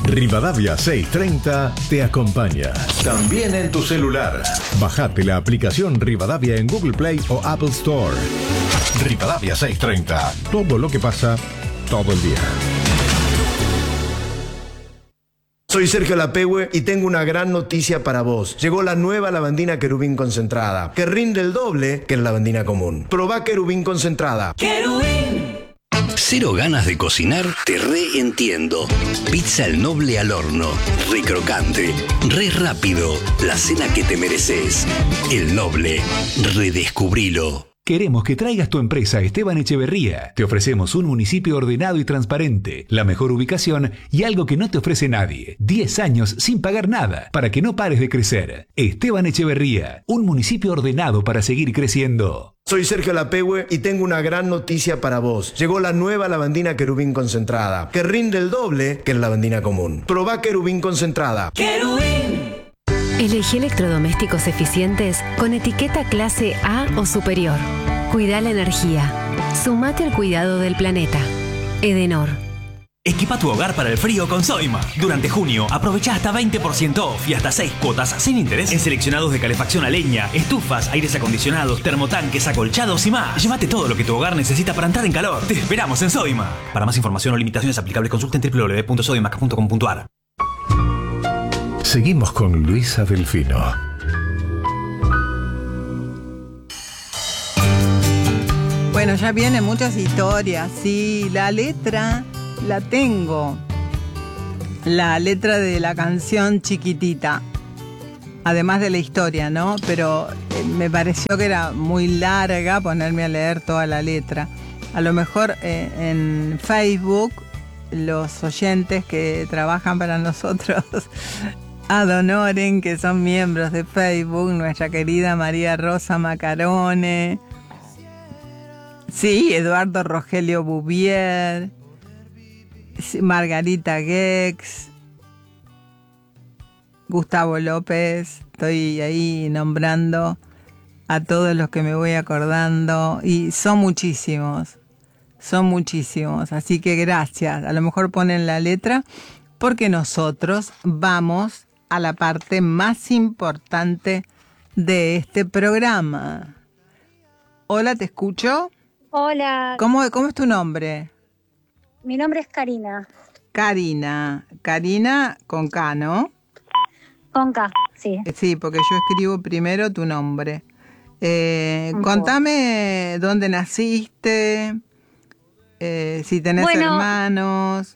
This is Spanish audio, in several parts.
Rivadavia 630 te acompaña. También en tu celular. Bajate la aplicación Rivadavia en Google Play o Apple Store. Rivadavia 630. Todo lo que pasa, todo el día. Soy Sergio Lapehue y tengo una gran noticia para vos. Llegó la nueva lavandina Querubín concentrada, que rinde el doble que la lavandina común. Probá Querubín concentrada. ¡Querubín! ¿Cero ganas de cocinar? Te reentiendo. Pizza El Noble al horno. Re crocante. Re rápido. La cena que te mereces. El Noble. Redescubrilo. Queremos que traigas tu empresa a Esteban Echeverría. Te ofrecemos un municipio ordenado y transparente, la mejor ubicación y algo que no te ofrece nadie. 10 años sin pagar nada, para que no pares de crecer. Esteban Echeverría, un municipio ordenado para seguir creciendo. Soy Sergio Lapehue y tengo una gran noticia para vos. Llegó la nueva lavandina Querubín concentrada, que rinde el doble que la lavandina común. Probá Querubín concentrada. ¡Querubín! Elegí electrodomésticos eficientes con etiqueta clase A o superior. Cuida la energía. Sumate al cuidado del planeta. Edenor. Equipa tu hogar para el frío con Soima. Durante junio, aprovecha hasta 20% off y hasta 6 cuotas sin interés en seleccionados de calefacción a leña, estufas, aires acondicionados, termotanques, acolchados y más. Llévate todo lo que tu hogar necesita para entrar en calor. Te esperamos en Soima. Para más información o limitaciones aplicables, consulta en www.soimac.com.ar. Seguimos con Luisa Delfino. Bueno, ya vienen muchas historias, sí, la letra la tengo. La letra de la canción Chiquitita. Además de la historia, ¿no? Pero me pareció que era muy larga ponerme a leer toda la letra. A lo mejor en Facebook, los oyentes que trabajan para nosotros ad honorem, que son miembros de Facebook, nuestra querida María Rosa Macarone, sí, Eduardo Rogelio Bouvier, Margarita Gex, Gustavo López, estoy ahí nombrando a todos los que me voy acordando, y son muchísimos, así que gracias. A lo mejor ponen la letra, porque nosotros vamos a la parte más importante de este programa. Hola, ¿te escucho? Hola. ¿Cómo es tu nombre? Mi nombre es Karina. Karina con K, ¿no? Con K, sí. Sí, porque yo escribo primero tu nombre. Contame dónde naciste, si tenés hermanos.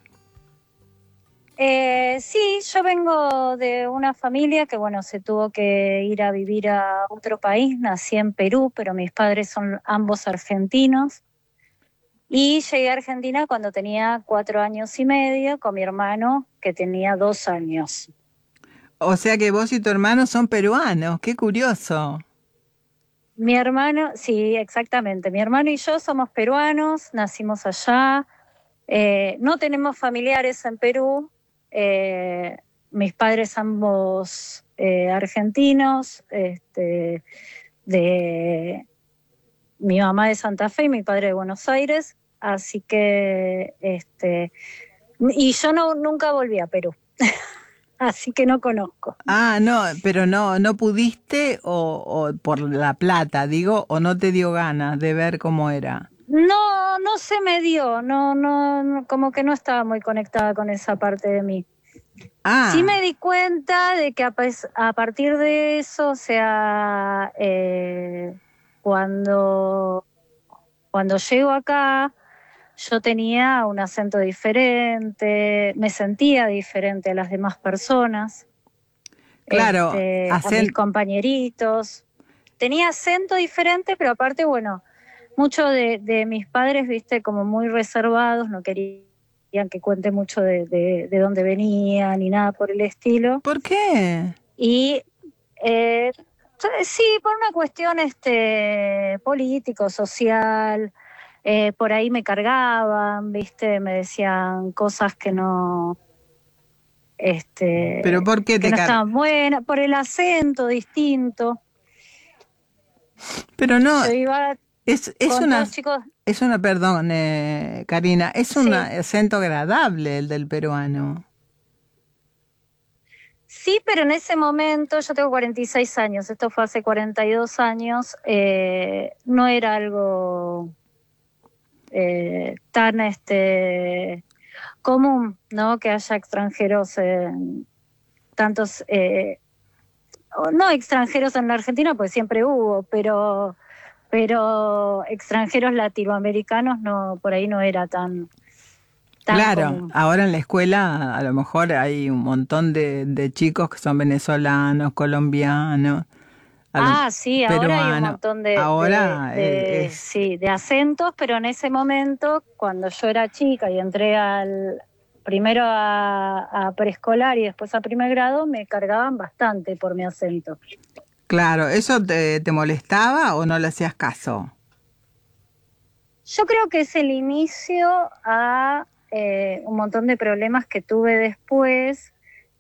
Sí, yo vengo de una familia que, se tuvo que ir a vivir a otro país. Nací en Perú, pero mis padres son ambos argentinos. Y llegué a Argentina cuando tenía 4 años y medio, con mi hermano, que tenía 2 años. O sea que vos y tu hermano son peruanos, qué curioso. Mi hermano, sí, exactamente. Mi hermano y yo somos peruanos, nacimos allá. No tenemos familiares en Perú. Mis padres ambos argentinos, de mi mamá de Santa Fe y mi padre de Buenos Aires, así que y yo nunca volví a Perú. Así que no conozco. No, pero no pudiste o por la plata, digo, o no te dio ganas de ver cómo era. No se me dio, no, como que no estaba muy conectada con esa parte de mí. Sí me di cuenta de que a partir de eso, o sea, cuando llego acá, yo tenía un acento diferente, me sentía diferente a las demás personas. Claro, a mis compañeritos. Tenía acento diferente, pero aparte, muchos de mis padres, viste, como muy reservados, no querían que cuente mucho de dónde venía ni nada por el estilo. ¿Por qué? Y sí, por una cuestión político, social. Por ahí me cargaban, viste, me decían cosas que no, ¿pero por qué que no estaban buenas, por el acento distinto. Pero no, perdón, Karina, es un acento agradable el del peruano. Sí, pero en ese momento, yo tengo 46 años, esto fue hace 42 años, no era algo tan común, ¿no? Que haya extranjeros, tantos, no extranjeros en la Argentina, pues siempre hubo, pero extranjeros latinoamericanos no, por ahí no era tan Claro, común. ahora en la escuela a lo mejor hay un montón de chicos que son venezolanos, colombianos, Sí, ahora hay un peruanos. montón Ahora sí, de acentos, pero en ese momento, cuando yo era chica y entré primero a preescolar y después a primer grado, me cargaban bastante por mi acento. claro, ¿eso te molestaba o no le hacías caso? Yo creo que es el inicio a un montón de problemas que tuve después,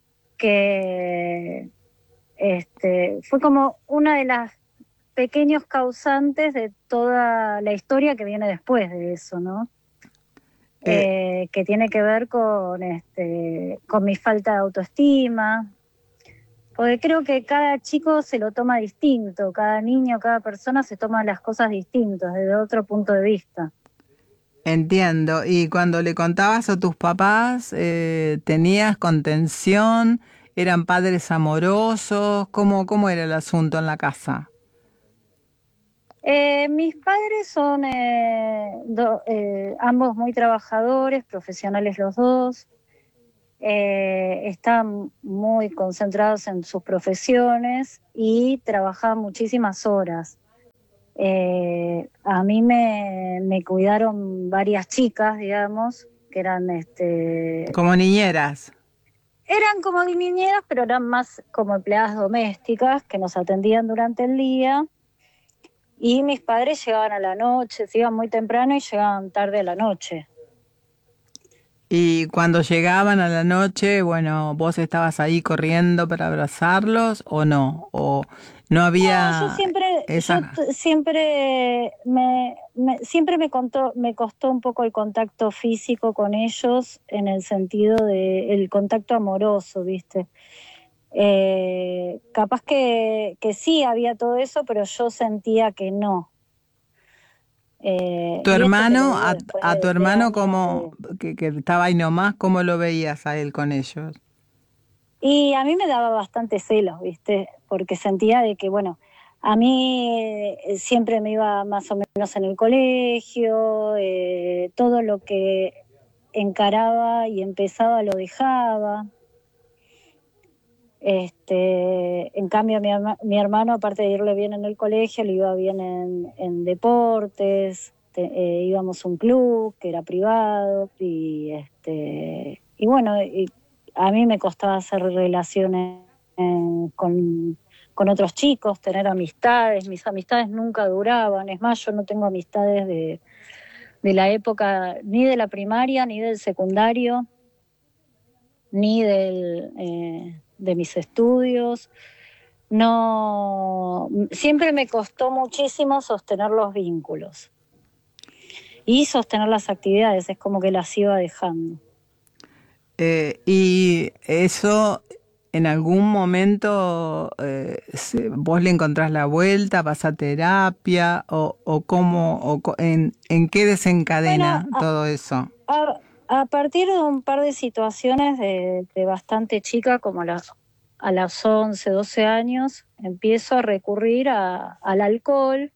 que fue como una de las pequeños causantes de toda la historia que viene después de eso, ¿no? Que tiene que ver con mi falta de autoestima, porque creo que cada chico se lo toma distinto, cada niño, cada persona se toma las cosas distintas, desde otro punto de vista. Entiendo. ¿Y cuando le contabas a tus papás, tenías contención? ¿Eran padres amorosos? ¿Cómo era el asunto en la casa? Mis padres son ambos muy trabajadores, profesionales los dos. Están muy concentrados en sus profesiones y trabajaban muchísimas horas. A mí me cuidaron varias chicas, digamos, que eran Como niñeras. eran como niñeras, pero eran más como empleadas domésticas que nos atendían durante el día. Y mis padres llegaban a la noche, se iban muy temprano y llegaban tarde a la noche. Y cuando llegaban a la noche, bueno, ¿vos estabas ahí corriendo para abrazarlos o no? ¿O no había No, yo siempre me costó un poco el contacto físico con ellos, en el sentido de el contacto amoroso, ¿viste? Capaz que sí había todo eso, pero yo sentía que no. tu hermano, a tu de hermano años como que estaba ahí nomás, ¿cómo lo veías a él con ellos? Y a mí me daba bastante celos, ¿viste? Porque sentía de que, bueno, a mí siempre me iba más o menos en el colegio, todo lo que encaraba y empezaba lo dejaba. En cambio, mi hermano, aparte de irle bien en el colegio, le iba bien en deportes, íbamos a un club que era privado y bueno, a mí me costaba hacer relaciones con otros chicos, tener amistades. Mis amistades nunca duraban. Es más, yo no tengo amistades de la época ni de la primaria, ni del secundario, ni de mis estudios. No, siempre me costó muchísimo sostener los vínculos y sostener las actividades, es como que las iba dejando. Y eso, en algún momento, vos le encontrás la vuelta, vas a terapia, o cómo, en qué desencadena todo eso. A partir de un par de situaciones de bastante chica, como a las 11, 12 años, empiezo a recurrir al alcohol,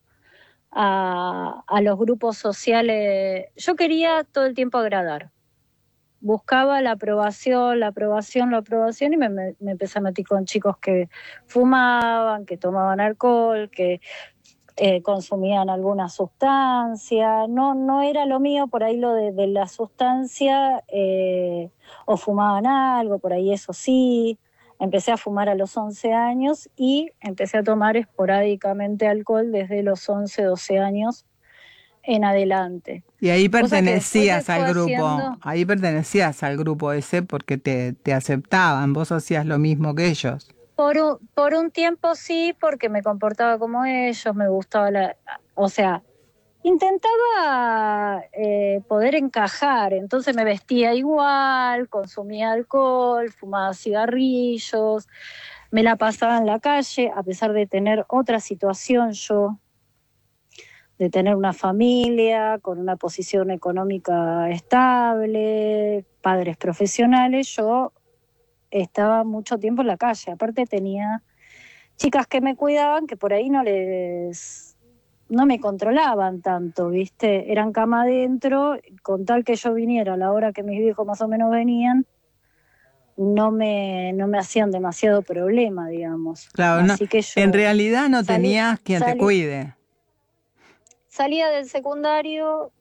a los grupos sociales. Yo quería todo el tiempo agradar. Buscaba la aprobación y me empecé a meter con chicos que fumaban, que tomaban alcohol, que consumían alguna sustancia. No era lo mío por ahí lo de la sustancia, o fumaban algo, por ahí eso sí. Empecé a fumar a los 11 años y empecé a tomar esporádicamente alcohol desde los 11, 12 años en adelante. Y ahí pertenecías al grupo, haciendo... ahí pertenecías al grupo ese porque te aceptaban, vos hacías lo mismo que ellos. Por un tiempo sí, porque me comportaba como ellos, me gustaba intentaba poder encajar, entonces me vestía igual, consumía alcohol, fumaba cigarrillos, me la pasaba en la calle, a pesar de tener otra situación yo, de tener una familia con una posición económica estable, padres profesionales, yo estaba mucho tiempo en la calle. Aparte tenía chicas que me cuidaban que por ahí no me controlaban tanto, ¿viste? Eran cama adentro, con tal que yo viniera a la hora que mis viejos más o menos venían, no me hacían demasiado problema, digamos. Claro, Así que yo en realidad no tenías quien te cuide. Salía del secundario,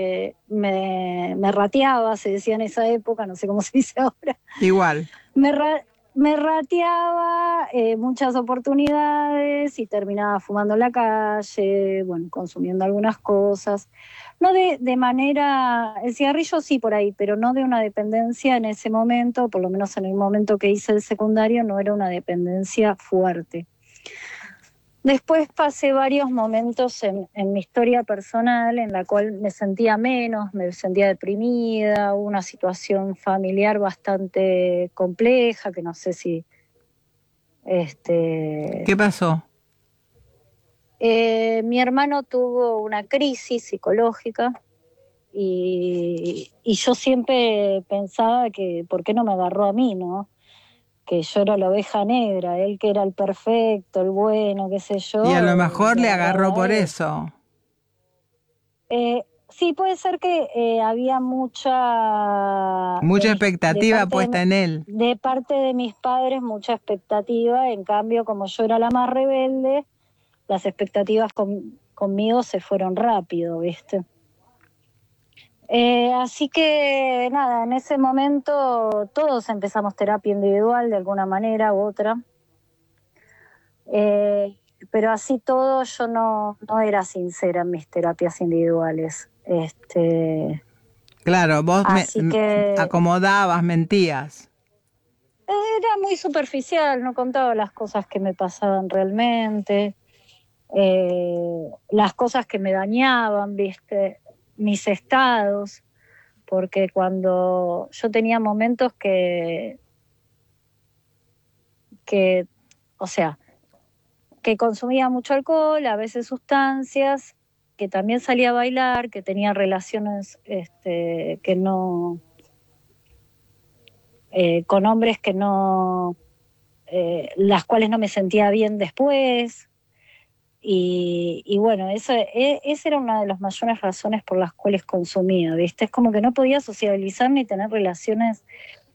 me rateaba, se decía en esa época, no sé cómo se dice ahora. Igual. Me rateaba muchas oportunidades y terminaba fumando en la calle, bueno, consumiendo algunas cosas. No de manera, el cigarrillo sí por ahí, pero no de una dependencia en ese momento, por lo menos en el momento que hice el secundario, no era una dependencia fuerte. Después pasé varios momentos en mi historia personal en la cual me sentía menos, me sentía deprimida, hubo una situación familiar bastante compleja, que no sé si... ¿Qué pasó? Mi hermano tuvo una crisis psicológica y yo siempre pensaba que ¿por qué no me agarró a mí, no? Que yo era la oveja negra, él que era el perfecto, el bueno, qué sé yo. Y a lo mejor le agarró por eso. Sí, puede ser que había mucha expectativa puesta en él. De parte de mis padres, mucha expectativa. En cambio, como yo era la más rebelde, las expectativas conmigo se fueron rápido, ¿viste? Así que nada, en ese momento todos empezamos terapia individual de alguna manera u otra, pero así todo yo no era sincera en mis terapias individuales. Claro, vos acomodabas, mentías. Era muy superficial, no contaba las cosas que me pasaban realmente, las cosas que me dañaban, ¿viste? Mis estados, porque cuando yo tenía momentos que consumía mucho alcohol, a veces sustancias, que también salía a bailar, que tenía relaciones que no con hombres que no las cuales no me sentía bien después. Y bueno, esa era una de las mayores razones por las cuales consumía, ¿viste? Es como que no podía sociabilizar ni tener relaciones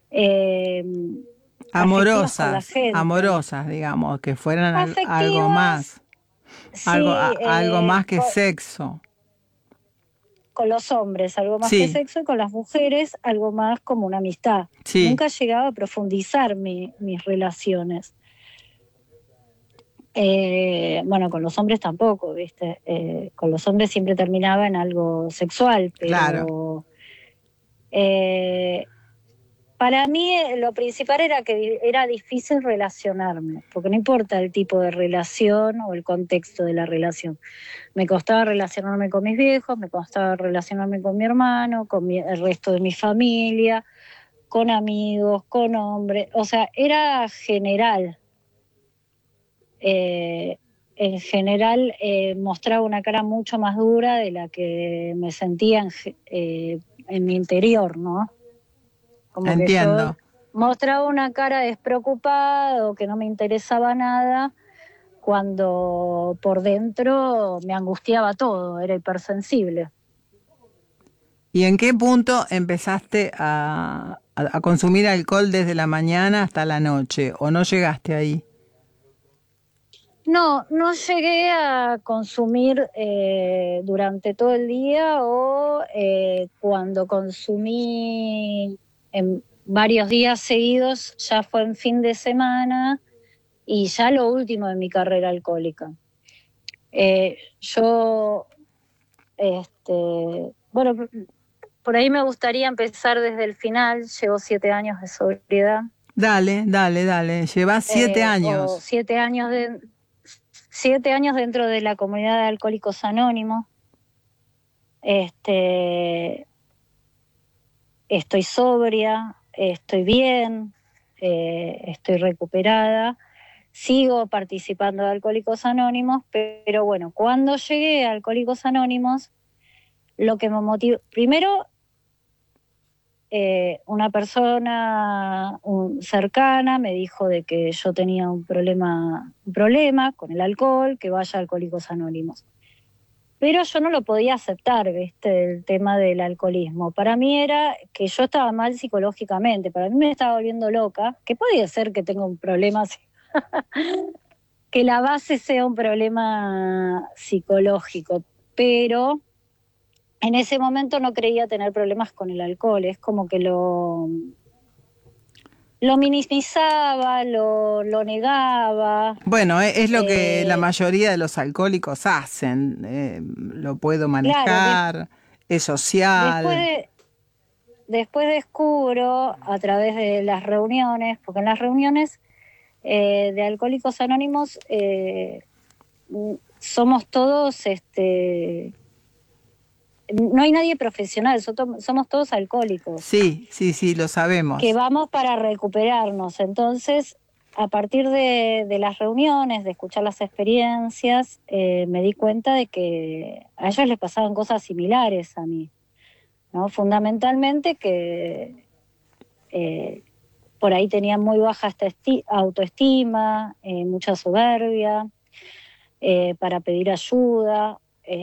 amorosas, digamos, que fueran algo más, sí, algo más que sexo. Con los hombres, algo más que sexo, y con las mujeres, algo más como una amistad. Sí. Nunca llegaba a profundizar mis relaciones. Bueno, con los hombres tampoco, ¿viste? Con los hombres siempre terminaba en algo sexual, pero... Claro. Para mí lo principal era que era difícil relacionarme, porque no importa el tipo de relación o el contexto de la relación. Me costaba relacionarme con mis viejos, me costaba relacionarme con mi hermano, con el resto de mi familia, con amigos, con hombres, o sea, era general. En general mostraba una cara mucho más dura de la que me sentía en mi interior, ¿no? Como Entiendo. que yo mostraba una cara despreocupada o que no me interesaba nada, cuando por dentro me angustiaba todo, era hipersensible. ¿Y en qué punto empezaste a consumir alcohol desde la mañana hasta la noche? ¿O no llegaste ahí? No llegué a consumir durante todo el día, o cuando consumí en varios días seguidos ya fue en fin de semana y ya lo último de mi carrera alcohólica. Bueno, por ahí me gustaría empezar desde el final. Llevo 7 años de sobriedad. Dale. Llevas 7 años. 7 años 7 años dentro de la comunidad de Alcohólicos Anónimos. Estoy sobria, estoy bien, estoy recuperada. Sigo participando de Alcohólicos Anónimos, pero bueno, cuando llegué a Alcohólicos Anónimos, lo que me motivó, primero, una persona cercana me dijo de que yo tenía un problema con el alcohol, que vaya a Alcohólicos Anónimos. Pero yo no lo podía aceptar, ¿viste? El tema del alcoholismo. Para mí era que yo estaba mal psicológicamente, para mí me estaba volviendo loca, que podía ser que tenga un problema, que la base sea un problema psicológico, pero en ese momento no creía tener problemas con el alcohol, es como que lo minimizaba, lo negaba. Bueno, es lo que la mayoría de los alcohólicos hacen. Lo puedo manejar, claro, es social. Después descubro a través de las reuniones, porque en las reuniones de Alcohólicos Anónimos somos todos, no hay nadie profesional, somos todos alcohólicos. Sí, lo sabemos. Que vamos para recuperarnos. Entonces, a partir de las reuniones, de escuchar las experiencias, me di cuenta de que a ellos les pasaban cosas similares a mí, ¿no? Fundamentalmente que por ahí tenían muy baja autoestima, mucha soberbia, para pedir ayuda,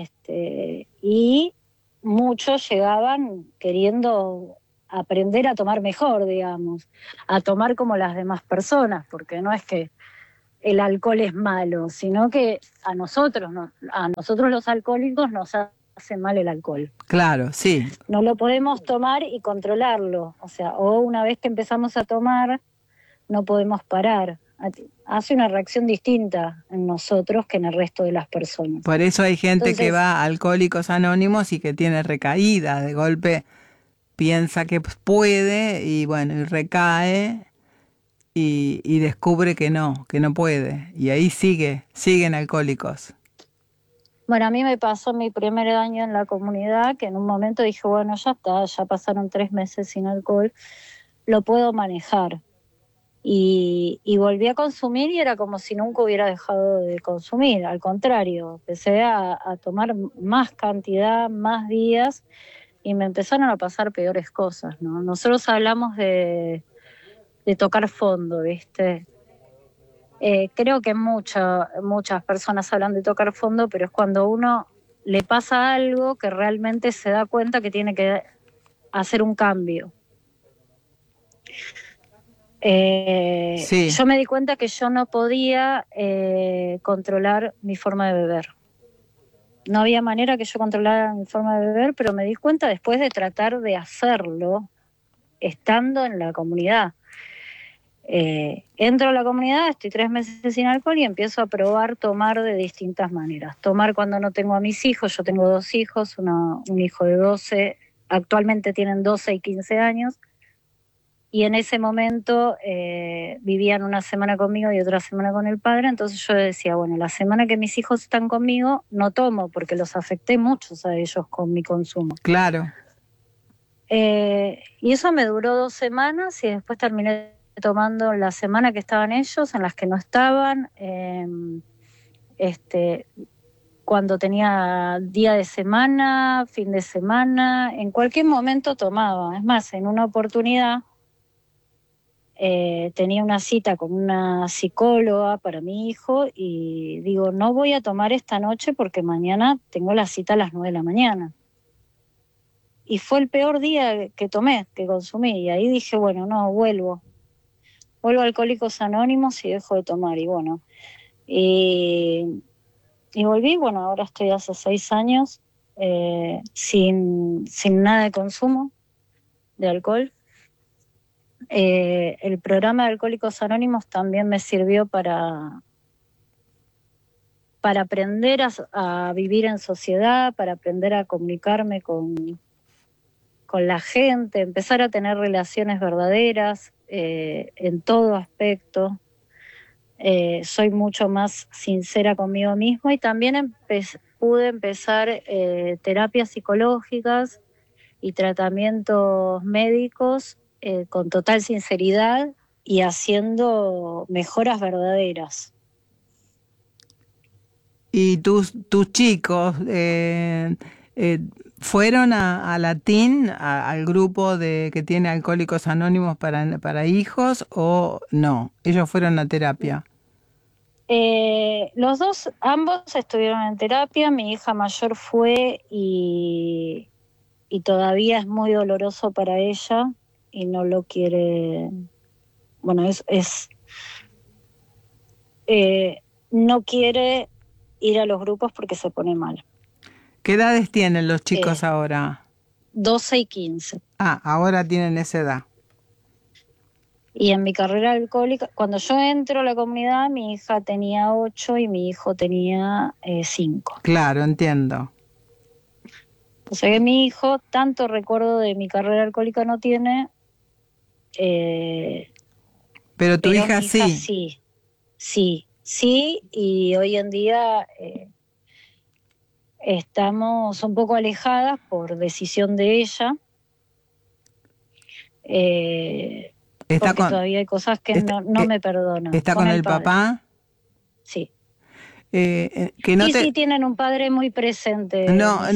y muchos llegaban queriendo aprender a tomar mejor, digamos, a tomar como las demás personas, porque no es que el alcohol es malo, sino que a nosotros los alcohólicos nos hace mal el alcohol. Claro, sí. No lo podemos tomar y controlarlo, o una vez que empezamos a tomar, no podemos parar. Hace una reacción distinta en nosotros que en el resto de las personas. Por eso hay gente que va a Alcohólicos Anónimos y que tiene recaída, de golpe piensa que puede y bueno, y recae y descubre que no puede. Y ahí siguen alcohólicos. Bueno, a mí me pasó mi primer año en la comunidad, que en un momento dije, bueno, ya está, ya pasaron 3 meses sin alcohol, lo puedo manejar. Y volví a consumir y era como si nunca hubiera dejado de consumir. Al contrario, empecé a tomar más cantidad, más días, y me empezaron a pasar peores cosas, ¿no? Nosotros hablamos de tocar fondo, ¿viste? Creo que muchas personas hablan de tocar fondo, pero es cuando uno le pasa algo que realmente se da cuenta que tiene que hacer un cambio. Sí. Yo me di cuenta que yo no podía controlar mi forma de beber. No había manera que yo controlara mi forma de beber, pero me di cuenta después de tratar de hacerlo estando en la comunidad. Entro a la comunidad, estoy 3 meses sin alcohol y empiezo a probar tomar de distintas maneras. Tomar cuando no tengo a mis hijos, yo tengo 2 hijos, un hijo de 12, actualmente tienen 12 y 15 años. Y en ese momento vivían una semana conmigo y otra semana con el padre, entonces yo decía, bueno, la semana que mis hijos están conmigo no tomo porque los afecté mucho a ellos con mi consumo. Claro. Y eso me duró 2 semanas y después terminé tomando la semana que estaban ellos, en las que no estaban, cuando tenía día de semana, fin de semana, en cualquier momento tomaba. Es más, en una oportunidad tenía una cita con una psicóloga para mi hijo y digo, no voy a tomar esta noche porque mañana tengo la cita a las 9 de la mañana. Y fue el peor día que tomé, que consumí, y ahí dije, bueno, no, vuelvo a Alcohólicos Anónimos y dejo de tomar, y bueno, y volví. Bueno, ahora estoy hace 6 años sin nada de consumo de alcohol. El programa de Alcohólicos Anónimos también me sirvió para aprender a vivir en sociedad, para aprender a comunicarme con la gente, empezar a tener relaciones verdaderas en todo aspecto. Soy mucho más sincera conmigo misma y también pude empezar terapias psicológicas y tratamientos médicos con total sinceridad y haciendo mejoras verdaderas. ¿Y tus chicos fueron a Latín, al grupo que tiene Alcohólicos Anónimos para hijos, o no? ¿Ellos fueron a terapia? Los dos, ambos estuvieron en terapia. Mi hija mayor fue y todavía es muy doloroso para ella y no lo quiere. Bueno, no quiere ir a los grupos porque se pone mal. ¿Qué edades tienen los chicos ahora? 12 y 15. Ah, ahora tienen esa edad. Y en mi carrera alcohólica, cuando yo entro a la comunidad, mi hija tenía 8 y mi hijo tenía 5. Claro, entiendo. O sea que mi hijo tanto recuerdo de mi carrera alcohólica no tiene. Pero tu hija sí. Sí, y hoy en día estamos un poco alejadas por decisión de ella. Porque todavía hay cosas que no me perdonan. ¿Está con el papá? Sí. Sí, tienen un padre muy presente.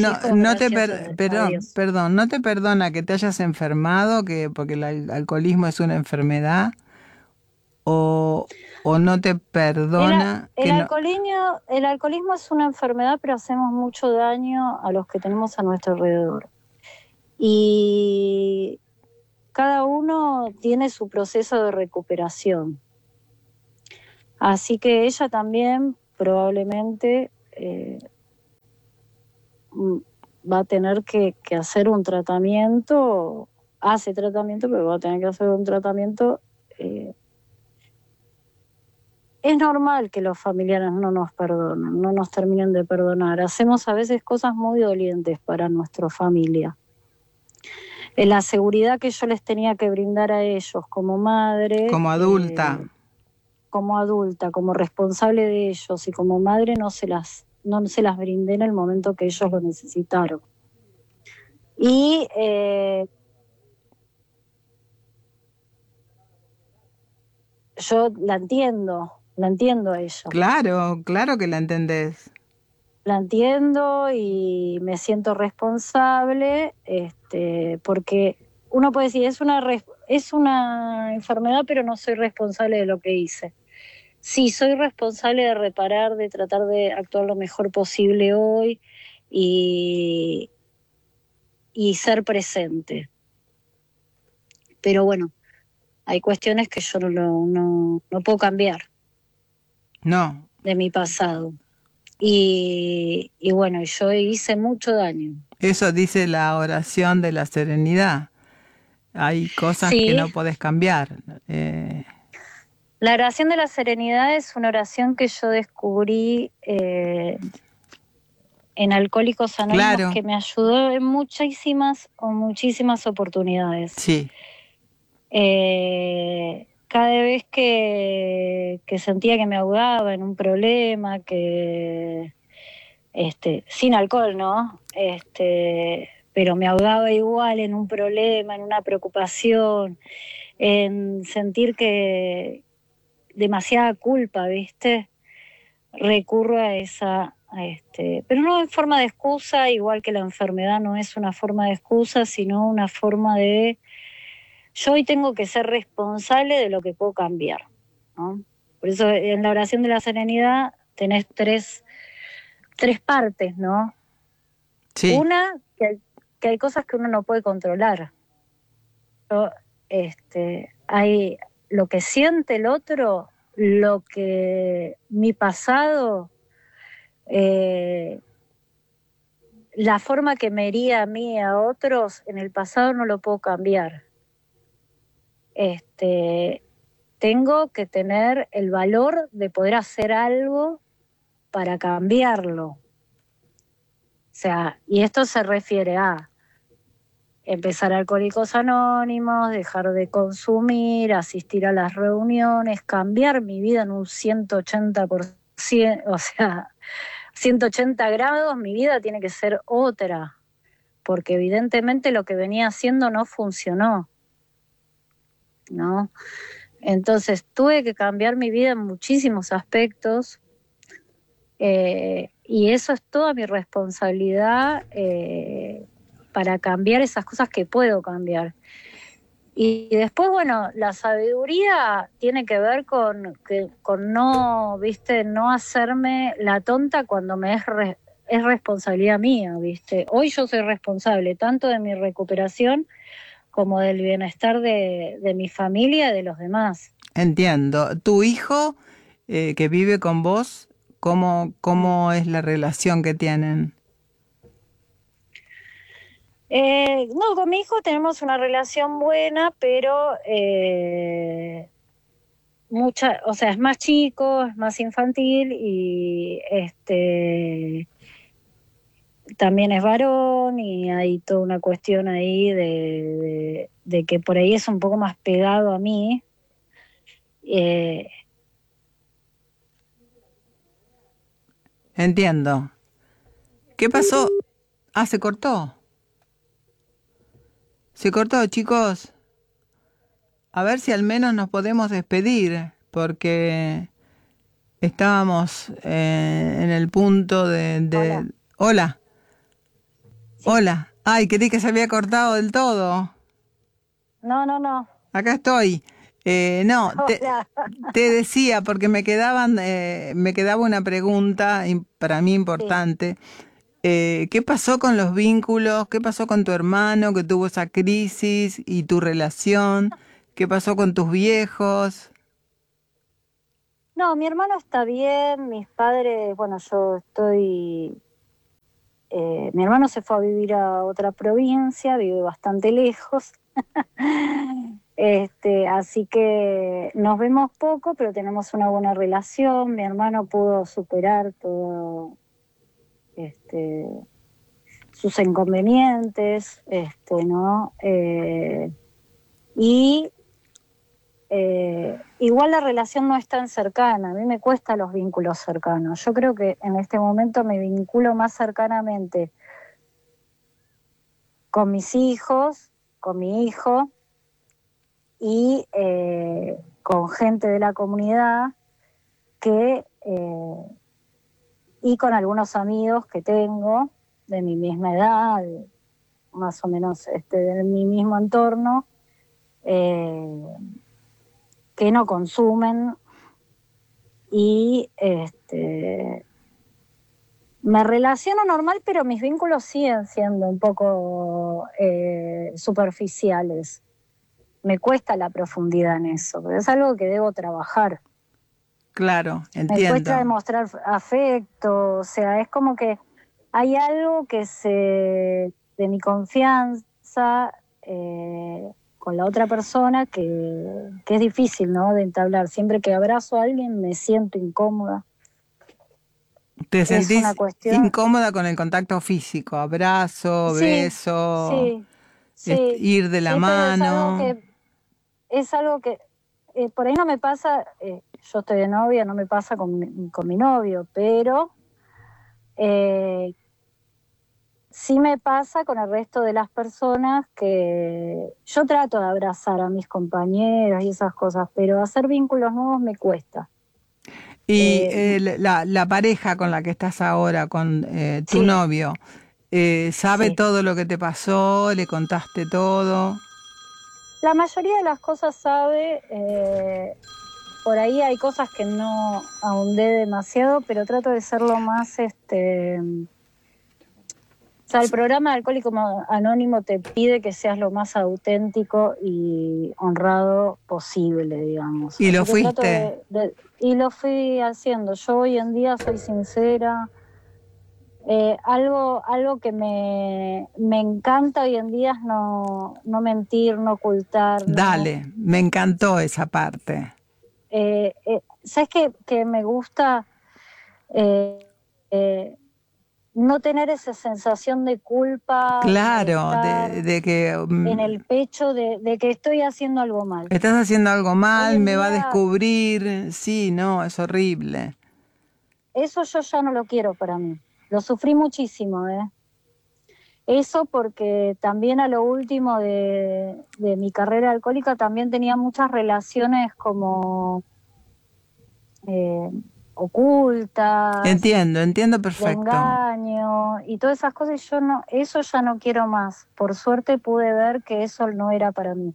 Perdón, ¿no te perdona que te hayas enfermado, porque el alcoholismo es una enfermedad? ¿O no te perdona? El alcoholismo es una enfermedad, pero hacemos mucho daño a los que tenemos a nuestro alrededor. Y cada uno tiene su proceso de recuperación. Así que ella también probablemente va a tener que hacer un tratamiento, hace tratamiento, pero va a tener que hacer un tratamiento. Es normal que los familiares no nos perdonen, no nos terminen de perdonar. Hacemos a veces cosas muy dolientes para nuestra familia. La seguridad que yo les tenía que brindar a ellos como madre, como adulta, como responsable de ellos y como madre, no se las brindé en el momento que ellos lo necesitaron. Y yo la entiendo a ella. Claro que la entendés. La entiendo y me siento responsable, porque uno puede decir, es una enfermedad, pero no soy responsable de lo que hice. Sí, soy responsable de reparar, de tratar de actuar lo mejor posible hoy y ser presente. Pero bueno, hay cuestiones que yo no puedo cambiar. No. De mi pasado. Y bueno, yo hice mucho daño. Eso dice la oración de la serenidad. Hay cosas que no podés cambiar. La oración de la serenidad es una oración que yo descubrí en Alcohólicos Anónimos, que me ayudó en muchísimas oportunidades. Sí. Cada vez que sentía que me ahogaba en un problema, que sin alcohol, ¿no? Pero me ahogaba igual en un problema, en una preocupación, en sentir que demasiada culpa, ¿viste? Recurro a esa, pero no en forma de excusa, igual que la enfermedad no es una forma de excusa, sino una forma de yo hoy tengo que ser responsable de lo que puedo cambiar, ¿no? Por eso en la oración de la serenidad tenés tres partes, ¿no? Sí. Una, que hay cosas que uno no puede controlar. Hay lo que siente el otro, lo que mi pasado, la forma que me hería a mí y a otros, en el pasado no lo puedo cambiar. Tengo que tener el valor de poder hacer algo para cambiarlo. O sea, y esto se refiere a empezar Alcohólicos Anónimos, dejar de consumir, asistir a las reuniones, cambiar mi vida en un 180%, o sea, 180 grados, mi vida tiene que ser otra, porque evidentemente lo que venía haciendo no funcionó, ¿no? Entonces tuve que cambiar mi vida en muchísimos aspectos, y eso es toda mi responsabilidad para cambiar esas cosas que puedo cambiar. Y después, bueno, la sabiduría tiene que ver con no, ¿viste? No hacerme la tonta cuando me es responsabilidad mía, ¿viste? Hoy yo soy responsable tanto de mi recuperación como del bienestar de mi familia y de los demás. Entiendo. ¿Tu hijo que vive con vos, cómo es la relación que tienen? No, con mi hijo tenemos una relación buena, pero o sea, es más chico, es más infantil y también es varón y hay toda una cuestión ahí de que por ahí es un poco más pegado a mí. Entiendo. ¿Qué pasó? Ah, se cortó. Se cortó, chicos. A ver si al menos nos podemos despedir, porque estábamos en el punto de... Hola. Sí. Hola. Ay, creí que se había cortado del todo. No. Acá estoy. No, te decía, porque me quedaba una pregunta para mí importante. ¿Qué pasó con los vínculos? ¿Qué pasó con tu hermano que tuvo esa crisis y tu relación? ¿Qué pasó con tus viejos? No, mi hermano está bien, mis padres, bueno, mi hermano se fue a vivir a otra provincia, vive bastante lejos. Así que nos vemos poco, pero tenemos una buena relación. Mi hermano pudo superar todo sus inconvenientes, ¿no? Igual la relación no es tan cercana, a mí me cuesta los vínculos cercanos. Yo creo que en este momento me vinculo más cercanamente con mis hijos, con mi hijo y con gente de la comunidad y con algunos amigos que tengo de mi misma edad, más o menos de mi mismo entorno, que no consumen y me relaciono normal, pero mis vínculos siguen siendo un poco superficiales. Me cuesta la profundidad en eso, pero es algo que debo trabajar. Claro, entiendo. Me cuesta demostrar afecto, o sea, es como que hay algo de mi confianza con la otra persona que es difícil, ¿no?, de entablar. Siempre que abrazo a alguien me siento incómoda. ¿Te sentís incómoda con el contacto físico? Abrazo, beso, sí, ir de la mano. Es algo que por ahí no me pasa, yo estoy de novia, no me pasa con mi novio, pero sí me pasa con el resto de las personas, que yo trato de abrazar a mis compañeros y esas cosas, pero hacer vínculos nuevos me cuesta. Y la pareja con la que estás ahora, con tu novio, ¿sabe todo lo que te pasó? ¿Le contaste todo? La mayoría de las cosas sabe. Por ahí hay cosas que no ahondé demasiado, pero trato de ser lo más... O sea, el programa de Alcohólico Anónimo te pide que seas lo más auténtico y honrado posible, digamos. ¿Y lo fuiste? Y lo fui haciendo. Yo hoy en día soy sincera. Algo que me encanta hoy en día es no mentir, no ocultar. Dale, me encantó esa parte. ¿Sabes que me gusta? No tener esa sensación de culpa. Claro, de que... en el pecho de que estoy haciendo algo mal. Estás haciendo algo mal, me va a descubrir. Sí, no, es horrible. Eso yo ya no lo quiero para mí. Lo sufrí muchísimo, Eso porque también a lo último de mi carrera alcohólica también tenía muchas relaciones como ocultas. Entiendo perfecto. De engaño y todas esas cosas. Eso ya no quiero más. Por suerte pude ver que eso no era para mí.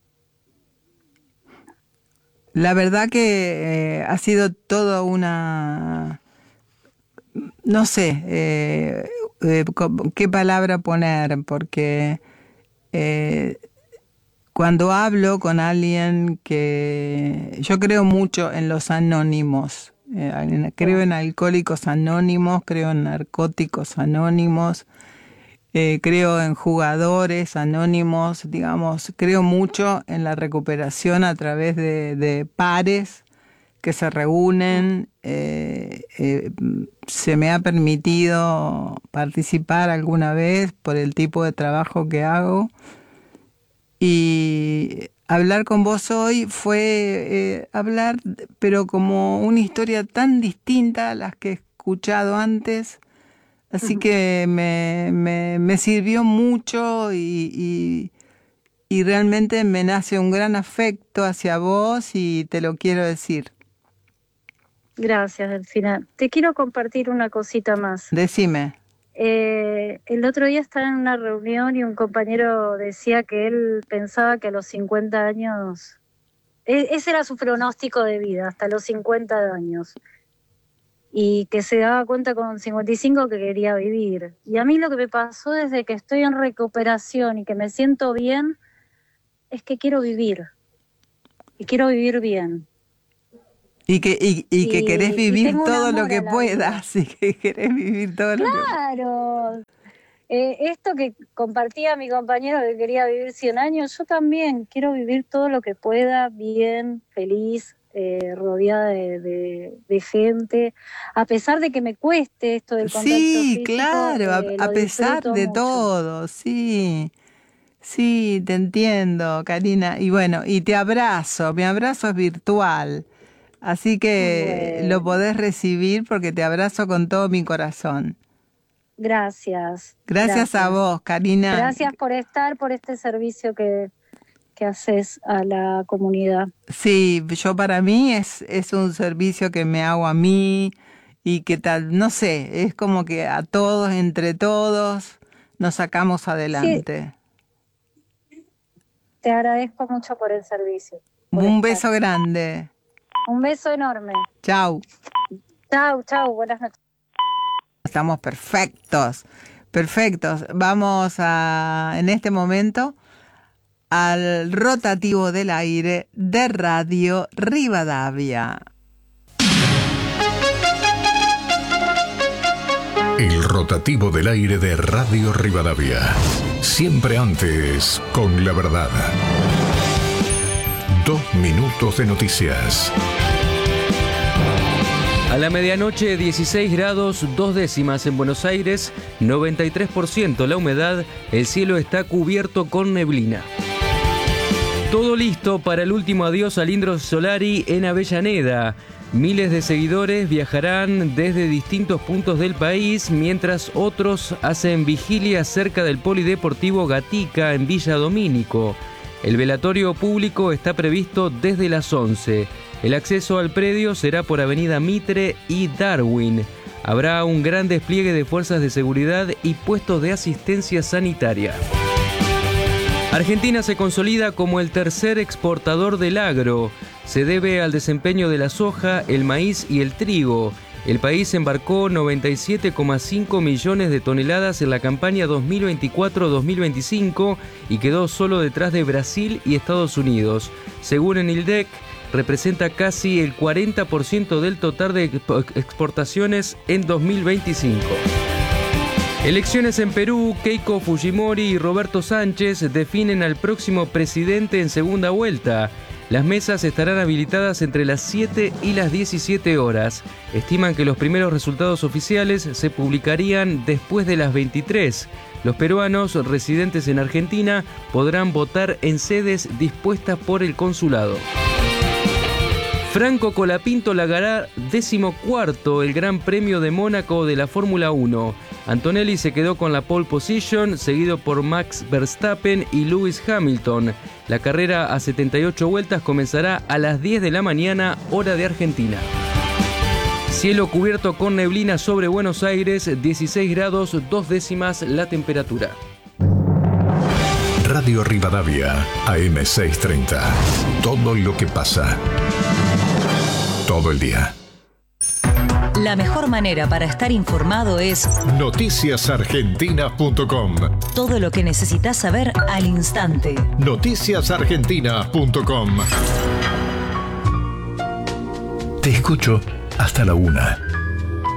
La verdad que ha sido toda una... No sé qué palabra poner, porque cuando hablo con alguien que... Yo creo mucho en los anónimos, creo en alcohólicos anónimos, creo en narcóticos anónimos, creo en jugadores anónimos, digamos, creo mucho en la recuperación a través de pares que se reúnen. Se me ha permitido participar alguna vez por el tipo de trabajo que hago, y hablar con vos hoy fue hablar, pero como una historia tan distinta a las que he escuchado antes, así que me sirvió mucho y realmente me nace un gran afecto hacia vos y te lo quiero decir. Gracias, Delfina. Te quiero compartir una cosita más. Decime. El otro día estaba en una reunión y un compañero decía que él pensaba que a los 50 años... Ese era su pronóstico de vida, hasta los 50 años. Y que se daba cuenta con 55 que quería vivir. Y a mí lo que me pasó desde que estoy en recuperación y que me siento bien, es que quiero vivir. Y quiero vivir bien. Y que querés vivir todo lo que puedas, y que querés vivir todo lo que... Claro. Esto que compartía mi compañero que quería vivir 100 años, yo también quiero vivir todo lo que pueda, bien, feliz, rodeada de gente, a pesar de que me cueste esto del contacto físico. Sí, claro, a pesar de mucho. Todo, sí. Sí, te entiendo, Karina. Y bueno, y te abrazo, mi abrazo es virtual. Así que lo podés recibir porque te abrazo con todo mi corazón. Gracias. Gracias a vos, Karina. Gracias por estar, por este servicio que haces a la comunidad. Sí, yo para mí es un servicio que me hago a mí y que tal, no sé, es como que a todos, entre todos, nos sacamos adelante. Sí. Te agradezco mucho por el servicio. Un beso grande. Un beso enorme. Chau. Chau, buenas noches. Estamos perfectos. Vamos en este momento al rotativo del aire de Radio Rivadavia. El rotativo del aire de Radio Rivadavia. Siempre antes con la verdad. 2 minutos de noticias. A la medianoche, 16 grados 2 décimas en Buenos Aires, 93% la humedad, el cielo está cubierto con neblina. Todo listo para el último adiós a Lindro Solari en Avellaneda. Miles de seguidores viajarán desde distintos puntos del país, mientras otros hacen vigilia cerca del Polideportivo Gatica en Villa Domínico. El velatorio público está previsto desde las 11. El acceso al predio será por Avenida Mitre y Darwin. Habrá un gran despliegue de fuerzas de seguridad y puestos de asistencia sanitaria. Argentina se consolida como el tercer exportador del agro. Se debe al desempeño de la soja, el maíz y el trigo. El país embarcó 97,5 millones de toneladas en la campaña 2024-2025 y quedó solo detrás de Brasil y Estados Unidos. Según Enildec, representa casi el 40% del total de exportaciones en 2025. Elecciones en Perú, Keiko Fujimori y Roberto Sánchez definen al próximo presidente en segunda vuelta. Las mesas estarán habilitadas entre las 7 y las 17 horas. Estiman que los primeros resultados oficiales se publicarían después de las 23. Los peruanos residentes en Argentina podrán votar en sedes dispuestas por el consulado. Franco Colapinto logrará 14º el Gran Premio de Mónaco de la Fórmula 1. Antonelli se quedó con la pole position, seguido por Max Verstappen y Lewis Hamilton. La carrera a 78 vueltas comenzará a las 10 de la mañana, hora de Argentina. Cielo cubierto con neblina sobre Buenos Aires, 16 grados 2 décimas la temperatura. Radio Rivadavia, AM630. Todo lo que pasa. Todo el día. La mejor manera para estar informado es noticiasargentinas.com. Todo lo que necesitas saber al instante. Noticiasargentinas.com. Te escucho hasta la 1.